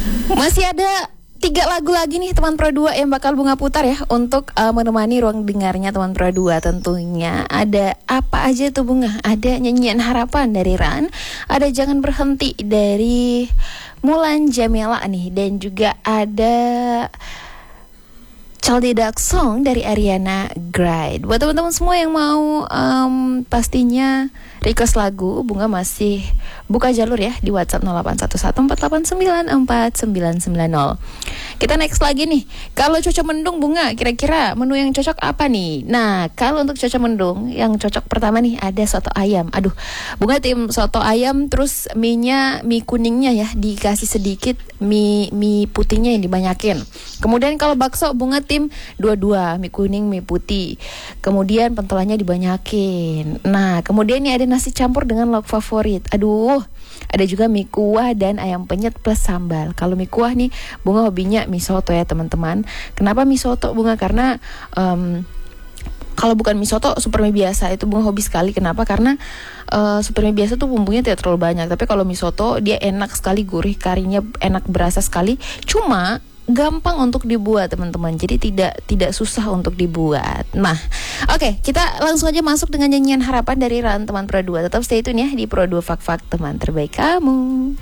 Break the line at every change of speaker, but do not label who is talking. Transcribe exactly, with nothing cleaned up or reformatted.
Masih ada tiga lagu lagi nih teman Pro dua yang bakal Bunga putar ya untuk uh, menemani ruang dengarnya teman Pro dua tentunya. Ada apa aja tuh Bunga? Ada Nyanyian Harapan dari Ran, ada Jangan Berhenti dari Mulan Jamila nih, dan juga ada Chaldidak Song dari Ariana Grande. Buat teman-teman semua yang mau um, pastinya request lagu, Bunga masih buka jalur ya di WhatsApp nol delapan satu satu empat delapan sembilan empat sembilan sembilan nol. Kita next lagi nih. Kalau cuaca mendung Bunga, kira-kira menu yang cocok apa nih? Nah, kalau untuk cuaca mendung yang cocok pertama nih ada soto ayam. Aduh, Bunga tim soto ayam, terus mie-nya, mie kuningnya ya dikasih sedikit, mie mie putihnya yang dibanyakin. Kemudian kalau bakso Bunga tim dua-dua, mie kuning, mie putih. Kemudian pentelannya dibanyakin. Nah, kemudian ini ada nasi campur dengan lauk favorit. Aduh, ada juga mie kuah dan ayam penyet plus sambal. Kalau mie kuah nih, Bunga hobinya mie soto ya teman-teman. Kenapa mie soto Bunga? Karena um, kalau bukan mie soto, super mie biasa itu Bunga hobi sekali. Kenapa? Karena uh, super mie biasa tuh bumbunya tidak terlalu banyak. Tapi kalau mie soto dia enak sekali, gurih, karinya enak, berasa sekali. Cuma gampang untuk dibuat teman-teman, jadi tidak tidak susah untuk dibuat. Nah, oke, okay, kita langsung aja masuk dengan Nyanyian Harapan dari Ran teman Pro dua. Tetap stay tune ya di Pro dua Fak Fak, teman terbaik kamu.